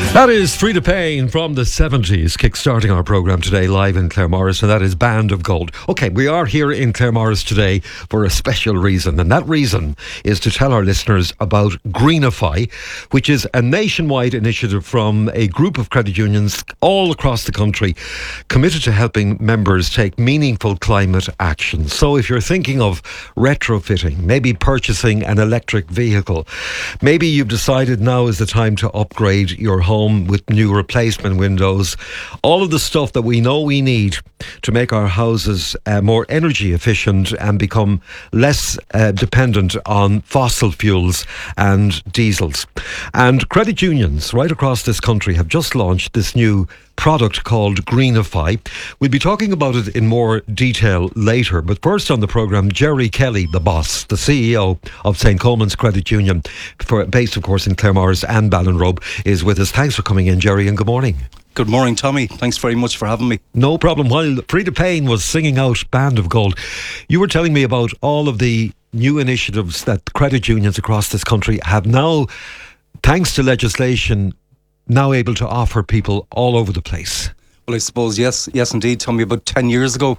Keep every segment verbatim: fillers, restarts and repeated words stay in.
That is Frida Payne from the seventies, kick-starting our programme today live in Claremorris, and that is Band of Gold. OK, we are here in Claremorris today for a special reason, and that reason is to tell our listeners about Greenify, which is a nationwide initiative from a group of credit unions all across the country committed to helping members take meaningful climate action. So if you're thinking of retrofitting, maybe purchasing an electric vehicle, maybe you've decided now is the time to upgrade your home with new replacement windows, all of the stuff that we know we need to make our houses uh, more energy efficient and become less uh, dependent on fossil fuels and diesels. And credit unions right across this country have just launched this new product called Greenify. We'll be talking about it in more detail later, but first on the programme, Jerry Kelly, the boss, the C E O of Saint Coleman's Credit Union, for, based of course in Claremorris and Ballinrobe, is with us. Thanks for coming in, Jerry, and good morning. Good morning, Tommy. Thanks very much for having me. No problem. While Frida Payne was singing out Band of Gold, you were telling me about all of the new initiatives that credit unions across this country have now, thanks to legislation, now able to offer people all over the place. Well, I suppose, yes, yes indeed, Tommy. About ten years ago,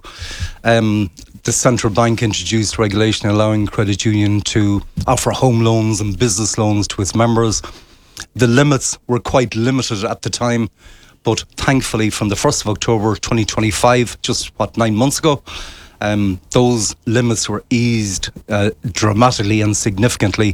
um, the central bank introduced regulation allowing credit union to offer home loans and business loans to its members. The limits were quite limited at the time, but thankfully from the first of October twenty twenty-five, just what, nine months ago, um, those limits were eased uh, dramatically and significantly.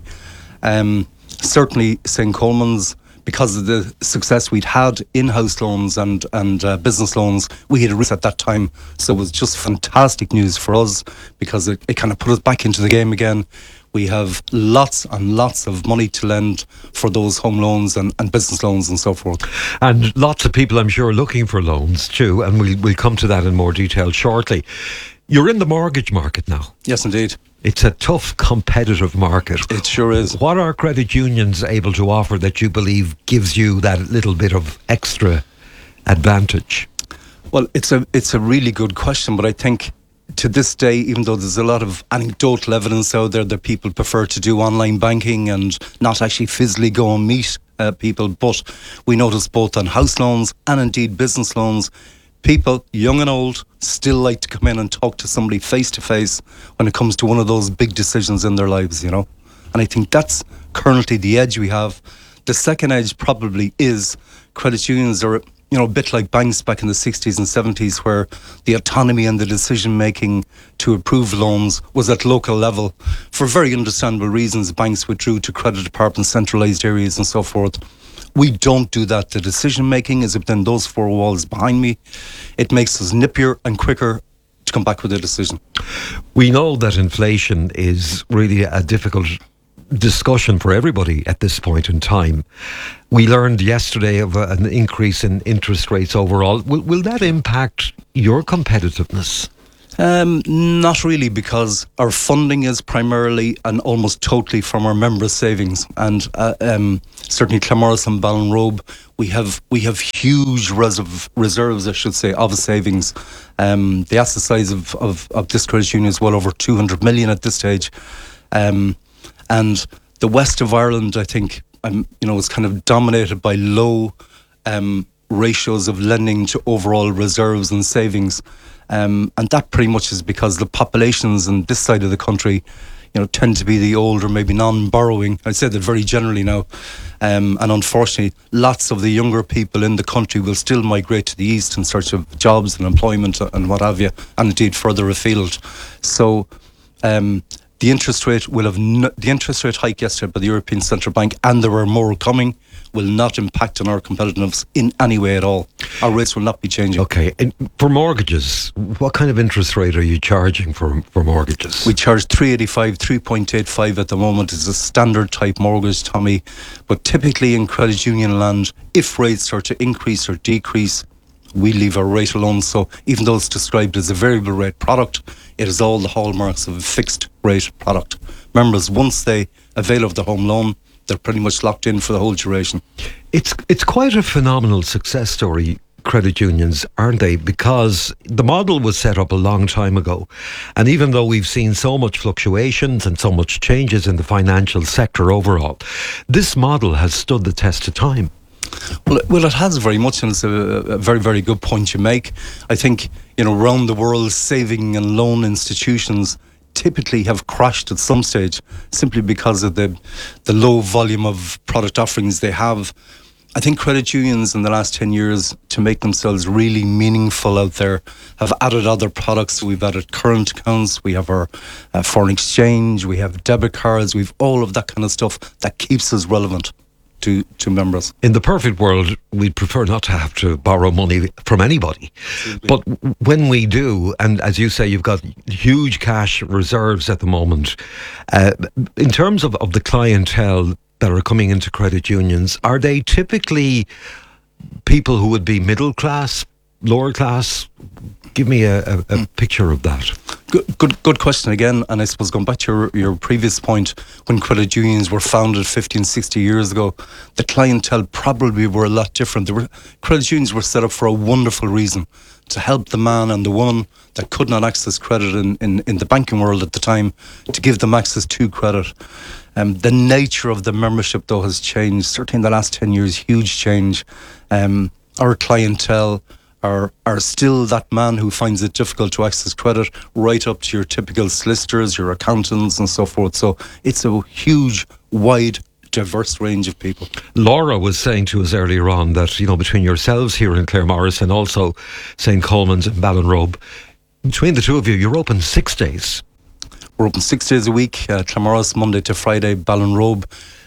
Um, certainly Saint Coleman's, because of the success we'd had in house loans and and uh, business loans, we had a risk at that time. So it was just fantastic news for us because it, it kind of put us back into the game again. We have lots and lots of money to lend for those home loans and, and business loans and so forth. And lots of people, I'm sure, looking for loans too, and we'll, we'll come to that in more detail shortly. You're in the mortgage market now. Yes, indeed. It's a tough, competitive market. It sure is. What are credit unions able to offer that you believe gives you that little bit of extra advantage? Well, it's a it's a really good question, but I think to this day, even though there's a lot of anecdotal evidence out there that people prefer to do online banking and not actually physically go and meet uh, people, but we notice both on house loans and indeed business loans, people, young and old, still like to come in and talk to somebody face to face when it comes to one of those big decisions in their lives, you know. And I think that's currently the edge we have. The second edge probably is credit unions are, you know, a bit like banks back in the sixties and seventies, where the autonomy and the decision making to approve loans was at local level. For very understandable reasons, banks withdrew to credit departments, centralised areas and so forth. We don't do that. The decision making is within those four walls behind me. It makes us nippier and quicker to come back with a decision. We know that inflation is really a difficult discussion for everybody at this point in time. We learned yesterday of a, an increase in interest rates overall. Will, will that impact your competitiveness? Um, not really, because our funding is primarily and almost totally from our members' savings, and uh, um, certainly Claremorris and Ballinrobe, we have we have huge reserve, reserves, I should say, of savings. Um, the asset size of, of, of this credit union is well over two hundred million at this stage, um, and the west of Ireland, I think, um, you know, is kind of dominated by low um, ratios of lending to overall reserves and savings. Um, and that pretty much is because the populations on this side of the country, you know, tend to be the older, maybe non-borrowing. I say that very generally now. Um, and unfortunately, lots of the younger people in the country will still migrate to the east in search of jobs and employment and what have you, and indeed further afield. So um, the interest rate will have no, the interest rate hike yesterday by the European Central Bank, and there are more coming, will not impact on our competitiveness in any way at all. Our rates will not be changing. Okay, and for mortgages, what kind of interest rate are you charging for for mortgages? We charge three eighty-five, three point eight five at the moment. It's a standard type mortgage, Tommy. But typically in credit union land, if rates are to increase or decrease, we leave our rate alone. So even though it's described as a variable rate product, it has all the hallmarks of a fixed rate product. Members, once they avail of the home loan, they're pretty much locked in for the whole duration. It's it's quite a phenomenal success story, credit unions, aren't they? Because the model was set up a long time ago. And even though we've seen so much fluctuations and so much changes in the financial sector overall, this model has stood the test of time. Well, it- well, it has very much, and it's a, a very, very good point you make. I think, you know, around the world, saving and loan institutions typically have crashed at some stage simply because of the the low volume of product offerings they have. I think credit unions in the last ten years, to make themselves really meaningful out there, have added other products. We've added current accounts, we have our uh, foreign exchange, we have debit cards, we've all of that kind of stuff that keeps us relevant to, to members. In the perfect world, we'd prefer not to have to borrow money from anybody. Absolutely. But w- when we do, and as you say, you've got huge cash reserves at the moment, uh, in terms of, of the clientele that are coming into credit unions, are they typically people who would be middle class, lower class? Give me a, a, a picture of that. Good, good, good question again. And I suppose going back to your, your previous point, when credit unions were founded fifteen, sixty years ago, the clientele probably were a lot different. There were, credit unions were set up for a wonderful reason, to help the man and the woman that could not access credit in, in, in the banking world at the time, to give them access to credit. Um, the nature of the membership, though, has changed. Certainly in the last ten years, huge change. Um, our clientele are are still that man who finds it difficult to access credit, right up to your typical solicitors, your accountants and so forth. So it's a huge, wide, diverse range of people. Laura was saying to us earlier on that, you know, between yourselves here in Claremorris and also Saint Coleman's and Ballinrobe, between the two of you, you're open six days. We're open six days a week, uh, Claremorris, Monday to Friday, Ballinrobe.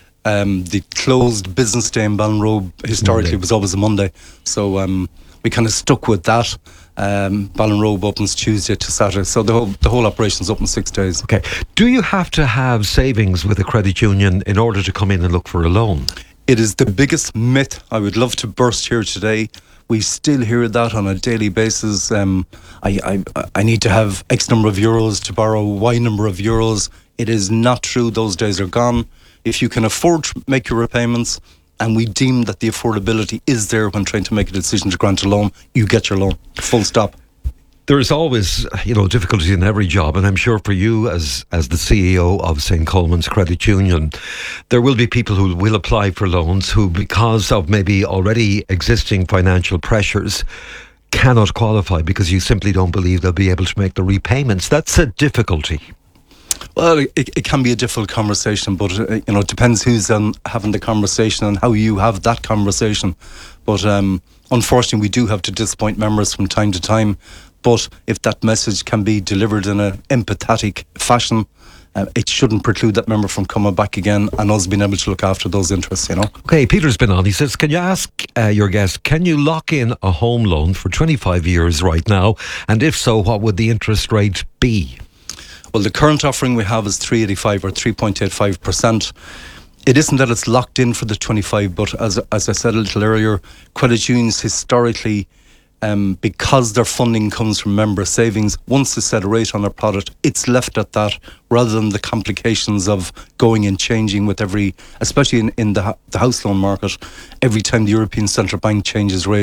Um, the closed business day in Ballinrobe historically Monday. was always a Monday. So um, we kind of stuck with that. Um, Ballinrobe opens Tuesday to Saturday. So the whole, the whole operation's open six days. Okay. Do you have to have savings with a credit union in order to come in and look for a loan? It is the biggest myth I would love to burst here today. We still hear that on a daily basis. Um, I, I, I need to have X number of euros to borrow Y number of euros. It is not true. Those days are gone. If you can afford to make your repayments, and we deem that the affordability is there when trying to make a decision to grant a loan, you get your loan. Full stop. There is always, you know, difficulty in every job, and I'm sure for you as as the C E O of Saint Coleman's Credit Union, there will be people who will apply for loans who, because of maybe already existing financial pressures, cannot qualify because you simply don't believe they'll be able to make the repayments. That's a difficulty. Well, it, it can be a difficult conversation, but uh, you know, it depends who's um, having the conversation and how you have that conversation. But um, unfortunately, we do have to disappoint members from time to time. But if that message can be delivered in an empathetic fashion, uh, it shouldn't preclude that member from coming back again and us being able to look after those interests, you know. Okay, Peter's been on. He says, can you ask uh, your guest, can you lock in a home loan for twenty-five years right now? And if so, what would the interest rate be? Well, the current offering we have is three eighty-five or three point eight five percent. It isn't that it's locked in for the twenty-five, but as as I said a little earlier, credit unions historically, um, because their funding comes from member savings, once they set a rate on a product, it's left at that, rather than the complications of going and changing with every, especially in, in the, the house loan market, every time the European Central Bank changes rate.